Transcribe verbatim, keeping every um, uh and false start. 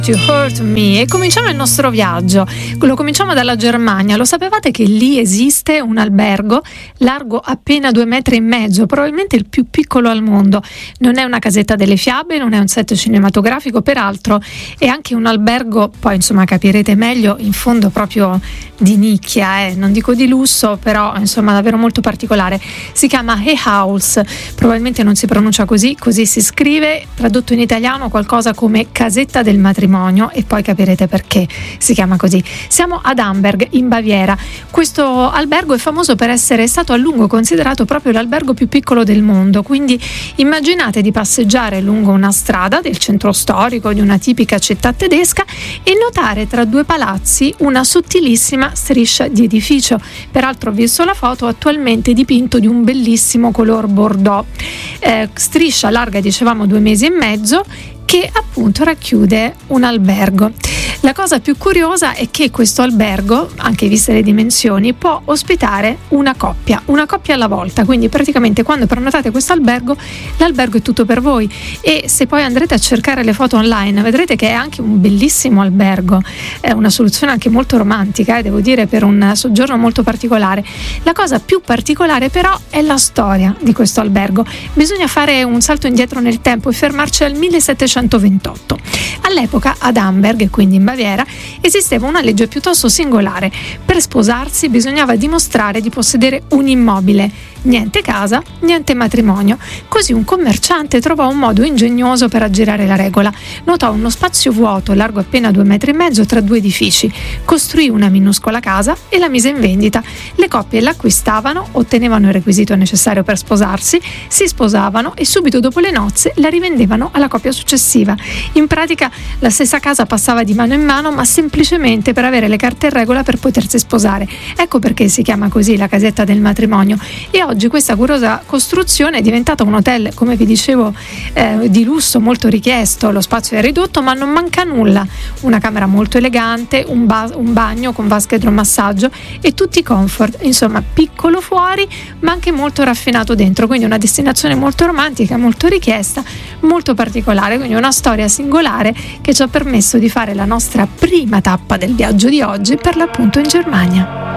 To Hurt Me. E cominciamo il nostro viaggio. Lo cominciamo dalla Germania. Lo sapevate che lì esiste un albergo largo appena due metri e mezzo, probabilmente il più piccolo al mondo. Non è una casetta delle fiabe, non è un set cinematografico, peraltro è anche un albergo, poi insomma capirete meglio, in fondo proprio di nicchia, eh? Non dico di lusso, però insomma davvero molto particolare. Si chiama Hay House, probabilmente non si pronuncia così, così si scrive, tradotto in italiano qualcosa come casetta del matrimonio, e poi capirete perché si chiama così. Siamo ad Amberg in Baviera. Questo albergo è famoso per essere stato a lungo considerato proprio l'albergo più piccolo del mondo, quindi immaginate di passeggiare lungo una strada del centro storico di una tipica città tedesca e notare tra due palazzi una sottilissima striscia di edificio. Peraltro ho visto la foto, attualmente dipinto di un bellissimo color bordeaux, eh, striscia larga dicevamo due mesi e mezzo, che appunto racchiude un albergo. La cosa più curiosa è che questo albergo, anche viste le dimensioni, può ospitare una coppia, una coppia alla volta, quindi praticamente quando prenotate questo albergo, l'albergo è tutto per voi. E se poi andrete a cercare le foto online vedrete che è anche un bellissimo albergo, è una soluzione anche molto romantica, eh, devo dire, per un soggiorno molto particolare. La cosa più particolare però è la storia di questo albergo. Bisogna fare un salto indietro nel tempo e fermarci al millesettecentoventotto. All'epoca ad Amberg, quindi in Baviera, esisteva una legge piuttosto singolare. Per sposarsi bisognava dimostrare di possedere un immobile. Niente casa, niente matrimonio. Così un commerciante trovò un modo ingegnoso per aggirare la regola. Notò uno spazio vuoto largo appena due metri e mezzo tra due edifici. Costruì una minuscola casa e la mise in vendita. Le coppie l'acquistavano, ottenevano il requisito necessario per sposarsi, si sposavano e subito dopo le nozze la rivendevano alla coppia successiva. In pratica la stessa casa passava di mano in mano, ma semplicemente per avere le carte in regola per potersi sposare. Ecco perché si chiama così la casetta del matrimonio. E oggi questa curiosa costruzione è diventata un hotel, come vi dicevo, eh, di lusso, molto richiesto. Lo spazio è ridotto ma non manca nulla: una camera molto elegante, un, ba- un bagno con vasca idromassaggio e tutti i comfort. Insomma, piccolo fuori ma anche molto raffinato dentro, quindi una destinazione molto romantica, molto richiesta, molto particolare, quindi una storia singolare che ci ha permesso di fare la nostra prima tappa del viaggio di oggi, per l'appunto in Germania.